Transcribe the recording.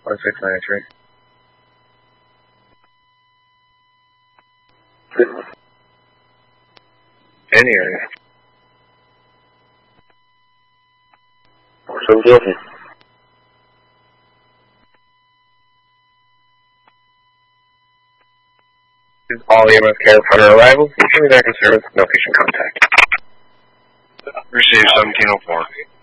1693. Any area. 47. All EMS care upon arrival. Usually back in service. No patient contact. Received 1704.